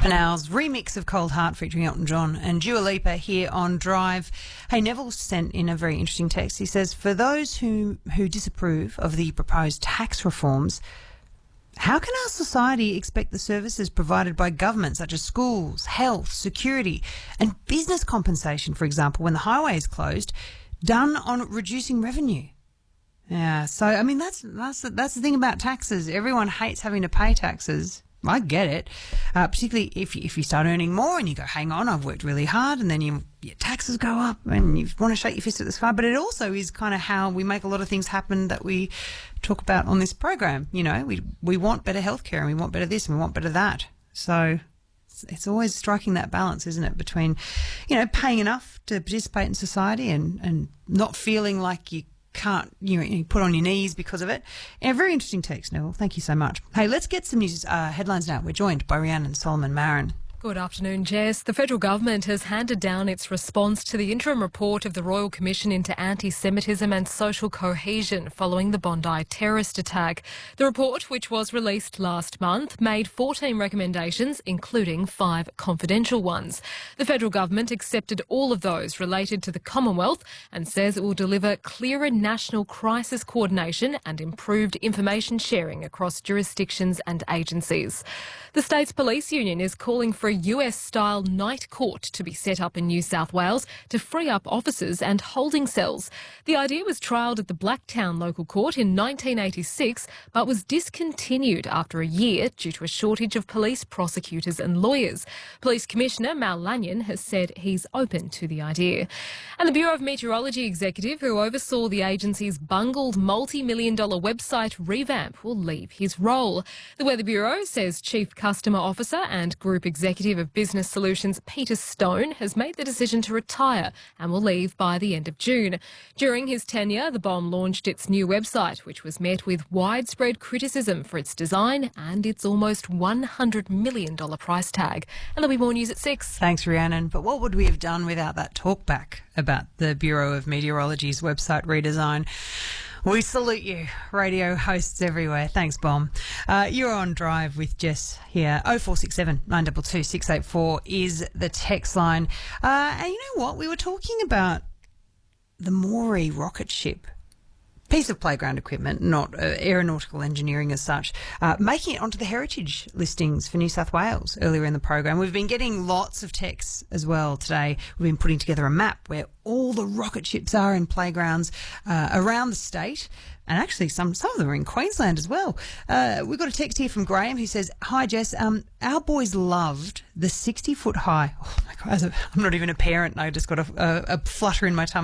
Pimpernel's remix of Cold Heart featuring Elton John and Dua Lipa here on Drive. Hey, Neville sent in a very interesting text. He says, for those who disapprove of the proposed tax reforms, how can our society expect the services provided by government, such as schools, health, security and business compensation, for example, when the highway is closed, done on reducing revenue? Yeah, so, I mean, that's the thing about taxes. Everyone hates having to pay taxes. I get it, particularly if you start earning more and you go, hang on, I've worked really hard, and then your taxes go up and you want to shake your fist at the sky. But it also is kind of how we make a lot of things happen that we talk about on this program. You know, we want better healthcare and we want better this and we want better that. So it's always striking that balance, isn't it, between, you know, paying enough to participate in society and not feeling like you can't you put on your knees because of it. A very interesting text, Neville. Thank you so much. Hey, let's get some news headlines now. We're joined by Rhiannon Solomon-Marin. Good afternoon, Jess. The federal government has handed down its response to the interim report of the Royal Commission into Anti-Semitism and Social Cohesion following the Bondi terrorist attack. The report, which was released last month, made 14 recommendations, including 5 confidential ones. The federal government accepted all of those related to the Commonwealth and says it will deliver clearer national crisis coordination and improved information sharing across jurisdictions and agencies. The state's police union is calling for a US-style night court to be set up in New South Wales to free up officers and holding cells. The idea was trialled at the Blacktown local court in 1986 but was discontinued after a year due to a shortage of police prosecutors and lawyers. Police Commissioner Mal Lanyon has said he's open to the idea. And the Bureau of Meteorology executive who oversaw the agency's bungled multi-million-dollar website revamp will leave his role. The Weather Bureau says Chief Customer Officer and Group Executive of Business Solutions Peter Stone has made the decision to retire and will leave by the end of June. During his tenure, the BOM launched its new website, which was met with widespread criticism for its design and its almost $100 million price tag. And there'll be more news at 6. Thanks, Rhiannon. But what would we have done without that talkback about the Bureau of Meteorology's website redesign? We salute you, radio hosts everywhere. Thanks, Bomb. You're on Drive with Jess here. 0467 922 684 is the text line. And you know what? We were talking about the Moree rocket ship. Piece of playground equipment, not aeronautical engineering as such, making it onto the heritage listings for New South Wales earlier in the program. We've been getting lots of texts as well today. We've been putting together a map where all the rocket ships are in playgrounds around the state. And actually, some of them are in Queensland as well. We've got a text here from Graham who says, hi, Jess. Our boys loved the 60-foot high. Oh, my God. I'm not even a parent. I just got a flutter in my tummy.